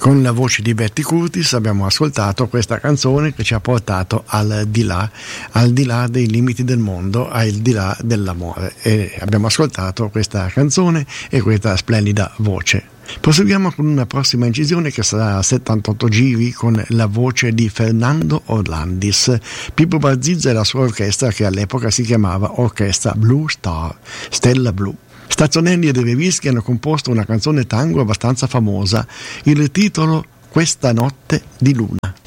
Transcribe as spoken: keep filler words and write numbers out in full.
Con la voce di Betty Curtis abbiamo ascoltato questa canzone che ci ha portato al di là, al di là dei limiti del mondo, al di là dell'amore. E abbiamo ascoltato questa canzone e questa splendida voce. Proseguiamo con una prossima incisione che sarà a settantotto giri con la voce di Fernando Orlandis, Pippo Barzizza e la sua orchestra che all'epoca si chiamava Orchestra Blue Star, Stella Blu. Stazzonelli e De Revischi hanno composto una canzone tango abbastanza famosa, il titolo Questa notte di luna.